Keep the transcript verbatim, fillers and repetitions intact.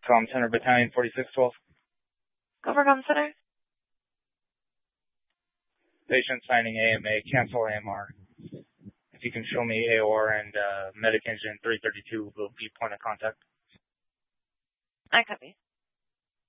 Com Center Battalion forty-six twelve. Go for Com Center. Patient signing A M A, cancel A M R. If you can show me A O R and uh, Medic Engine three thirty-two will be point of contact. I copy.